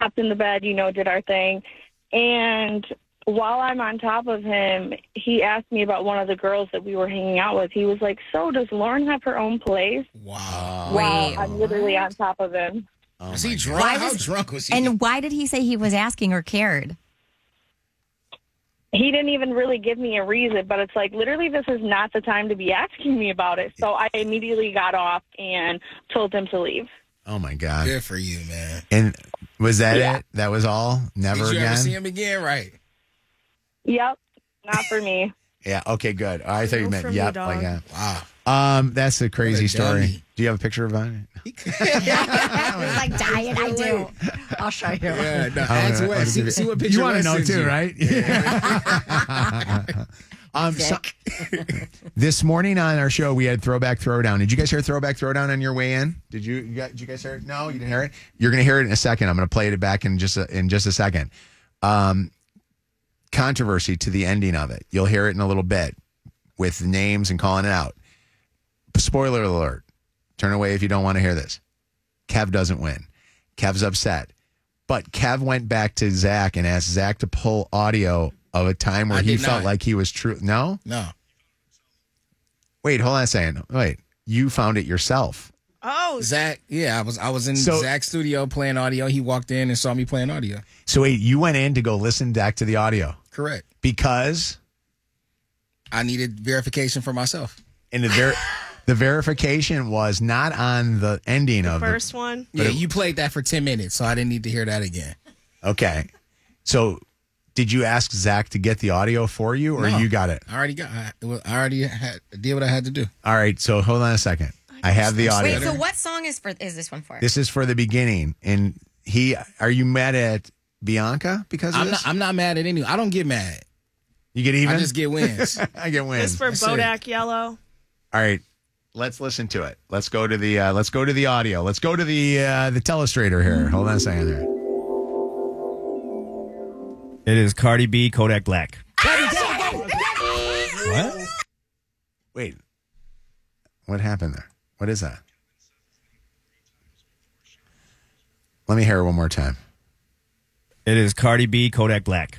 hopped in the bed, did our thing. And while I'm on top of him, he asked me about one of the girls that we were hanging out with. He was like, so does Lauren have her own place? Wow. Wow, I'm literally on top of him. Was he drunk? How drunk was he? And why did he say he was asking or cared? He didn't even really give me a reason, but it's like, literally, this is not the time to be asking me about it. So I immediately got off and told him to leave. Oh, my God. Good for you, man. And was that it? That was all? Never Did you again? ever see him again? Right. Yep, not for me. Yeah, okay, good. I thought you meant yep. Dog. Wow. That's a crazy story. dummy. Do you have a picture of it? I was like, dying. I do. I'll show you. Yeah, no, ask Wes. See what picture You want to Wes know sends too, you. right? This morning on our show, we had Throwback Throwdown. Did you guys hear Throwback Throwdown on your way in? Did you guys hear it? No, you didn't hear it? You're going to hear it in a second. I'm going to play it back in just a second. Controversy to the ending of it. You'll hear it in a little bit with names and calling it out. Spoiler alert. Turn away if you don't want to hear this. Kev doesn't win. Kev's upset. But Kev went back to Zach and asked Zach to pull audio of a time where he felt like he was true. No? No. Wait, hold on a second. Wait, you found it yourself. Oh, Zach, yeah, I was in Zach's studio playing audio. He walked in and saw me playing audio. So wait, you went in to go listen back to the audio. Correct. Because? I needed verification for myself. And the verification was not on the ending of first one. Yeah, you played that for 10 minutes, so I didn't need to hear that again. Okay. So did you ask Zach to get the audio for you, or you got it? I already did what I had to do. All right, so hold on a second. I have the audio. Wait, so what song is this one for? This is for the beginning. And are you mad at Bianca because of this? I'm not mad at anyone. I don't get mad. You get even? I just get wins. I get wins. This for Bodak Yellow. All right. Let's listen to it. Let's go to the audio. Let's go to the telestrator here. Hold on a second there. It is Cardi B, Kodak Black. What? Wait. What happened there? What is that? Let me hear it one more time. It is Cardi B, Kodak Black.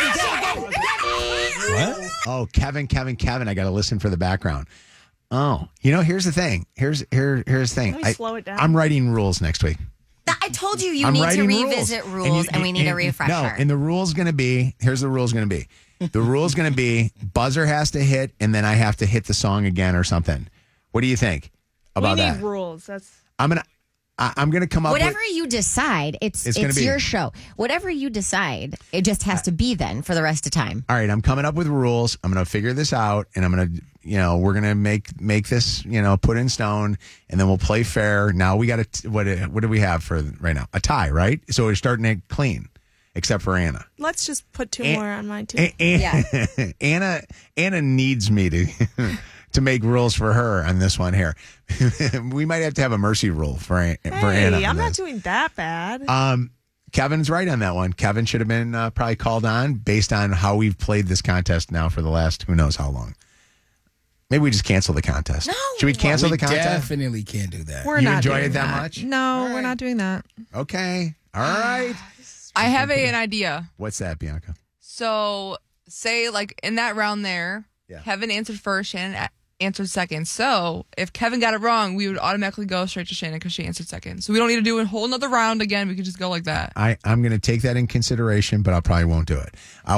What? Oh, Kevin. I got to listen for the background. Oh, here's the thing. Here's the thing. Let me slow it down. I'm writing rules next week. I told you need to revisit rules and we need a refresher. No, and the rule's going to be, here's the rule's going to be. The rule's going to be buzzer has to hit and then I have to hit the song again or something. What do you think about that? We need rules. I'm going to come up whatever you decide, it's your show. Whatever you decide, it just has to be then for the rest of time. All right, I'm coming up with rules. I'm going to figure this out and I'm going to, we're going to make this, put in stone and then we'll play fair. Now we got what do we have for right now? A tie, right? So we're starting it clean, except for Anna. Let's just put two more on mine too. Yeah. Anna needs me to make rules for her on this one here. We might have to have a mercy rule for Anna. I'm not doing that bad. Kevin's right on that one. Kevin should have been probably called on based on how we've played this contest now for the last who knows how long. Maybe we just cancel the contest. No. Should we cancel the contest? Definitely can't do that. We're you not enjoy doing it that much? No, we're not doing that. Okay. All right. I have an idea. What's that, Bianca? So, say, like, in that round there, Kevin answered first, Shannon answered second. So, if Kevin got it wrong, we would automatically go straight to Shannon because she answered second. So, we don't need to do a whole nother round again. We could just go like that. I'm going to take that in consideration, but I probably won't do it.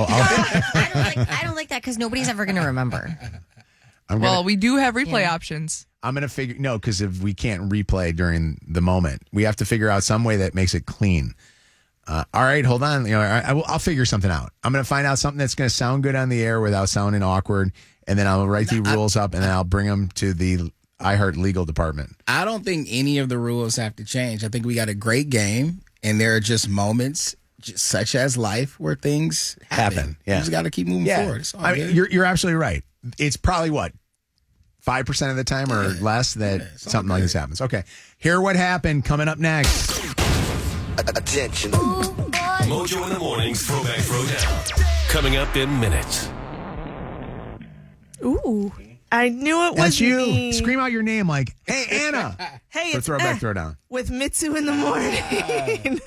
I don't like that because nobody's ever going to remember. We do have replay options. I'm going to figure, because if we can't replay during the moment, we have to figure out some way that makes it clean. All right, hold on. I'll figure something out. I'm going to find out something that's going to sound good on the air without sounding awkward, and then I'll write the rules up, and then I'll bring them to the iHeart legal department. I don't think any of the rules have to change. I think we got a great game, and there are just moments, such as life, where things happen. Yeah. You just got to keep moving forward. It's all good. You're absolutely right. It's probably 5% of the time or less that something like this happens. Okay. Hear what happened coming up next. Attention. Mojo in the Morning's Throwback Throwdown. Coming up in minutes. Ooh. I knew it was That's you. me. Scream out your name like, hey, Anna. Hey, For it's Throwback Throwdown. with Mitsu in the morning.